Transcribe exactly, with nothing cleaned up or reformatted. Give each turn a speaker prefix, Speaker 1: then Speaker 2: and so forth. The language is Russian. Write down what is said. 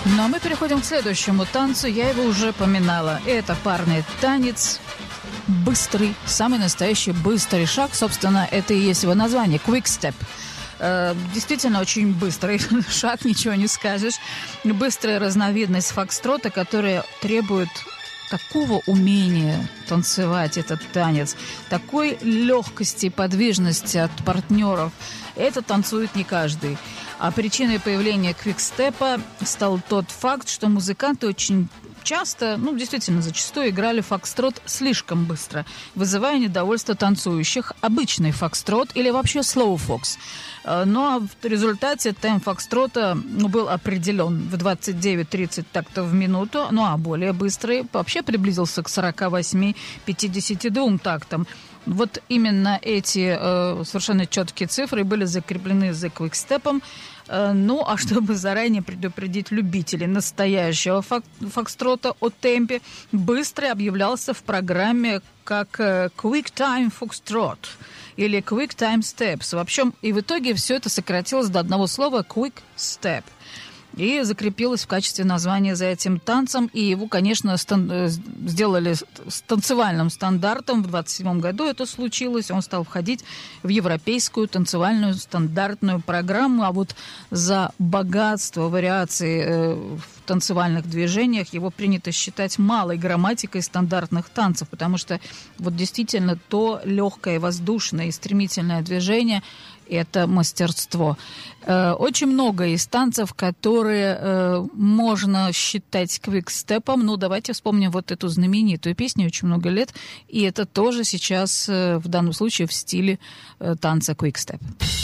Speaker 1: Ну а мы переходим к следующему танцу. Я его уже поминала. Это парный танец. Быстрый, самый настоящий быстрый шаг. Собственно, это и есть его название. Quick step. Действительно очень быстрый шаг, ничего не скажешь. Быстрая разновидность фокстрота, которая требует такого умения танцевать этот танец, такой легкости и подвижности от партнеров. Это танцует не каждый. А причиной появления квикстепа стал тот факт, что музыканты очень часто, ну, действительно, зачастую играли фокстрот слишком быстро, вызывая недовольство танцующих. Обычный фокстрот или вообще слоу-фокс. Ну, а в результате темп фокстрота ну, был определен в двадцать девять тридцать тактов в минуту, ну, а более быстрый вообще приблизился к сорок восемь пятьдесят два тактам. Вот именно эти э, совершенно четкие цифры были закреплены за квикстепом. Э, ну, а чтобы заранее предупредить любителей настоящего фок- фокстрота о темпе, быстрый объявлялся в программе как э, Quick Time Foxtrot или Quick Time Steps. В общем, и в итоге все это сократилось до одного слова Quick Step. И закрепилось в качестве названия за этим танцем. И его, конечно, стан- сделали с танцевальным стандартом. В двадцать седьмом году это случилось. Он стал входить в европейскую танцевальную стандартную программу. А вот за богатство вариаций э, в танцевальных движениях его принято считать малой грамматикой стандартных танцев. Потому что вот действительно то легкое, воздушное и стремительное движение – это мастерство. Очень много из танцев, которые можно считать квикстепом. Ну, давайте вспомним вот эту знаменитую песню очень много лет. И это тоже сейчас в данном случае в стиле танца квикстеп.